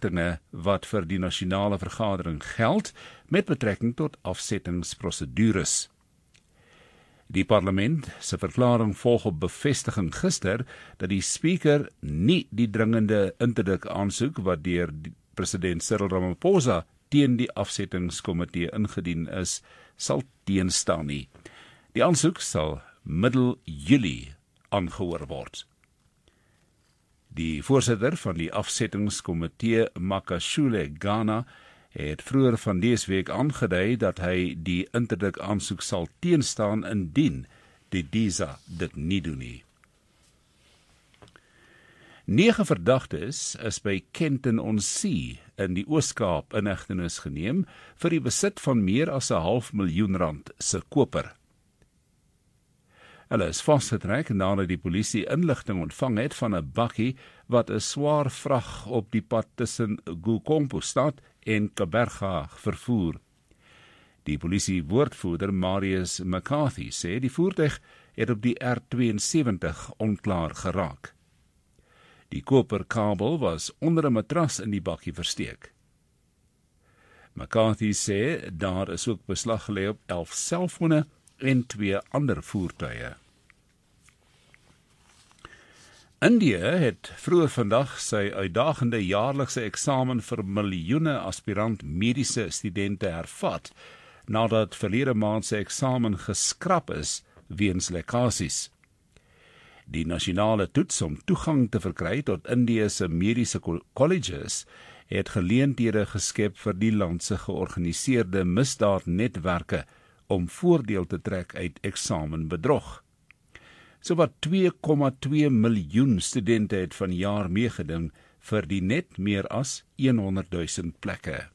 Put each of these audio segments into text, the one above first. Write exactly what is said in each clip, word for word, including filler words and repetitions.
inligtinge wat vir die nasionale vergadering geld met betrekking tot afsettingsprosedures. Die parlement se verklaring volg op bevestiging gister dat die spreker nie die dringende interdik aansoek wat deur president Cyril Ramaphosa teen die afsettingskomitee ingedien is, sal teenstaan nie. Die aansoek sal middel Julie aangehoor word. Die voorsitter van die afsettingskomitee, Makashule Ghana, het vroeër van dese week aangedui dat hy die interdik aansoek sal teenstaan indien die DISA dit nie doen nie. Nege verdagtes is by Kenton-on-Sea in die Oos-Kaap in hegtenis geneem vir die besit van meer as 'n half miljoen rand se koper. Hulle is vasgetrek nadat die polisie inligting ontvang het van 'n bakkie wat 'n swaar vrag op die pad tussen Gukompo-stad en Kaberga vervoer. Die polisie woordvoerder Marius McCarthy sê die voertuig het op die R tweeënsewentig onklaar geraak. Die koperkabel was onder 'n matras in die bakkie versteek. McCarthy sê daar is ook beslag gelê op elf selfone en twee ander voertuie. Indië het vroeër vandag sy uitdagende jaarlikse eksamen vir miljoene aspirant mediese studente hervat, nadat verlede maand sy eksamen geskrap is weens lekkasies. Die nasionale toets om toegang te verkry tot Indië se mediese colleges het geleenthede geskep vir die land se georganiseerde misdaadnetwerke om voordeel te trek uit eksamenbedrog. Sowat twee komma twee miljoen studente het vanjaar meegeding vir die net meer as honderdduisend plekke.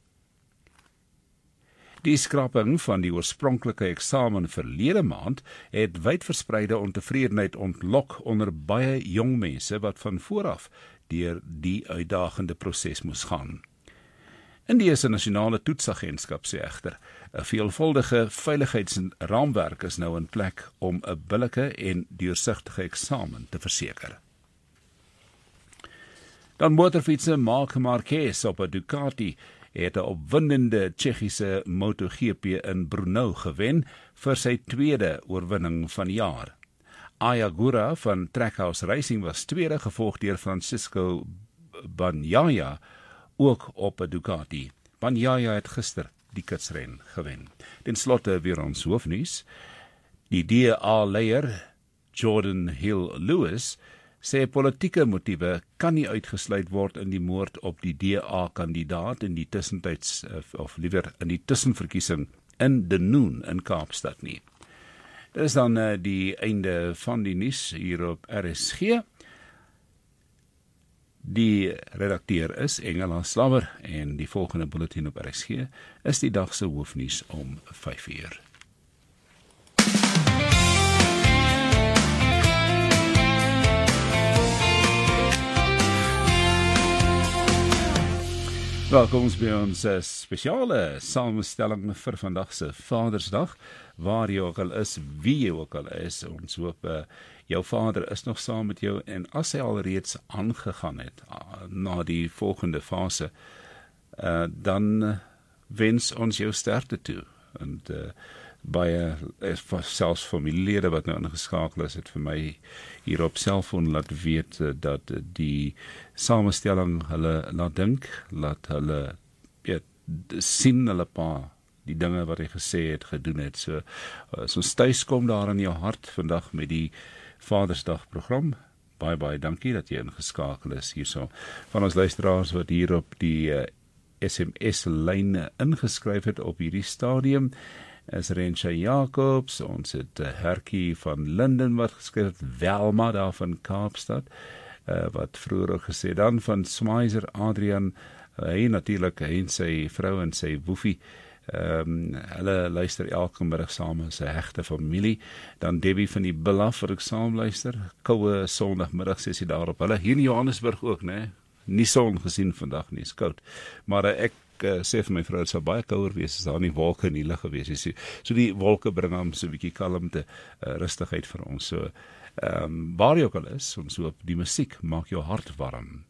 Die skraping van die oorspronklike eksamen verlede maand het wydverspreide ontevredenheid ontlok onder baie jong mense wat van vooraf deur die uitdagende proses moes gaan. Indië se nasionale toetsagentskap sê egter, 'n veelvuldige veiligheidsraamwerk is nou in plek om 'n billike en deursigtige eksamen te verseker. Dan motorfietser Marc Marquez op 'n Ducati het 'n opwindende Tsjechiese MotoGP in Brno gewen vir sy tweede oorwinning van die jaar. Ayagura van Trackhouse Racing was tweede, gevolg deur Francisco Bagnaia, ook op 'n Ducati. Bagnaia het gister die kitsren gewen. Ten slotte weer ons hoofnuus. Die D A-leier Jordan Hill Lewis sê politieke motiewe kan nie uitgesluit word in die moord op die D A-kandidaat in die tussentyds of liewer in die tussenverkiesing in Denoon in Kaapstad nie. Dit is dan uh, die einde van die nuus hier op R S G. Die redakteur is Engela Slawer en die volgende bulletin op R S G is die dag se hoofnuus om vyf uur. Welkom by ons spesiale samestelling vir vandag se Vadersdag, waar jy ook al is, wie jy ook al is. Ons hoop uh, jou vader is nog saam met jou en as hy al reeds aangegaan het uh, na die volgende fase, uh, dan wens ons jou sterkte toe. En uh, baie, selfs familielede wat nou ingeskakel is, het vir my hier op selfoon laat weet uh, dat die samestelling hulle laat dink, laat hulle weet, sien hulle pa, die dinge wat hy gesê het, gedoen het. So, as ons thuis kom daar in jou hart vandag met die Vadersdag program, baie baie dankie dat jy ingeskakel is hierso. Van ons luisteraars wat hier op die uh, S M S-lyn ingeskryf het op hierdie stadium, is Rensha Jacobs, ons het uh, Herkie van Linden wat geskryf het, Welma daar van Kaapstad, uh, wat vroeger ook gesê, dan van Smyser, Adrian, uh, hy natuurlik, hy en sy vrou en sy woefie, um, hulle luister elke middag saam as 'n hegte familie, dan Debbie van die Bilaf wat ek saam luister, koue sondagmiddag sessie daarop, hulle hier in Johannesburg ook, né? Nie son gesien vandag nie, is koud, maar uh, ek Uh, sê vir my vrou, het sal baie kouer wees as daar nie wolke in die lug gewees is. So, so die wolke bring hom so 'n bietjie kalmte, uh, rustigheid vir ons. So, um, waar jy ook al is, ons hoop die musiek maak jou hart warm.